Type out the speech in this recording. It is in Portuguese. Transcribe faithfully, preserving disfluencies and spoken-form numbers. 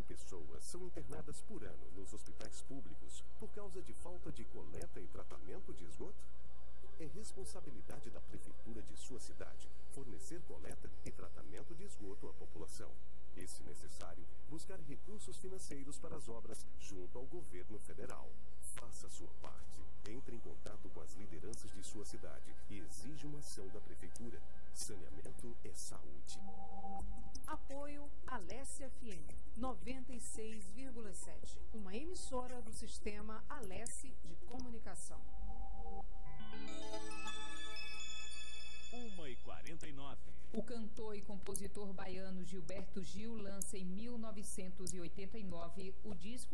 pessoas são internadas por ano nos hospitais públicos por causa de falta de coleta e tratamento de esgoto? É responsabilidade da prefeitura de sua cidade fornecer coleta e tratamento de esgoto à população. E, se necessário, buscar recursos financeiros para as obras junto ao governo federal. Faça a sua parte. Entre em contato com as lideranças de sua cidade e exija uma ação da prefeitura. Saneamento é saúde. Apoio Alesse F M noventa e seis vírgula sete, uma emissora do sistema Alesse de Comunicação. uma e quarenta e nove. O cantor e compositor baiano Gilberto Gil lança em mil novecentos e oitenta e nove o disco